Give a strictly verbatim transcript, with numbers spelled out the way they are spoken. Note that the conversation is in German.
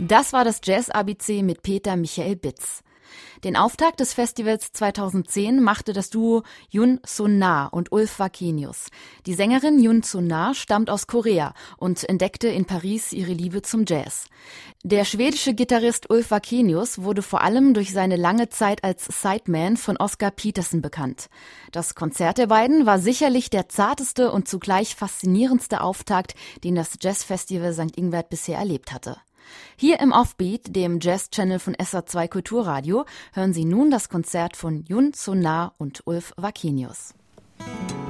Das war das Jazz-A B C mit Peter Michael Bitz. Den Auftakt des Festivals zweitausendzehn machte das Duo Yoon Sun-na und Ulf Wakenius. Die Sängerin Yoon Sun-na stammt aus Korea und entdeckte in Paris ihre Liebe zum Jazz. Der schwedische Gitarrist Ulf Wakenius wurde vor allem durch seine lange Zeit als Sideman von Oscar Peterson bekannt. Das Konzert der beiden war sicherlich der zarteste und zugleich faszinierendste Auftakt, den das Jazzfestival Sankt Ingbert bisher erlebt hatte. Hier im Offbeat, dem Jazz-Channel von S R zwei Kulturradio, hören Sie nun das Konzert von Yoon Sun-na und Ulf Wakenius.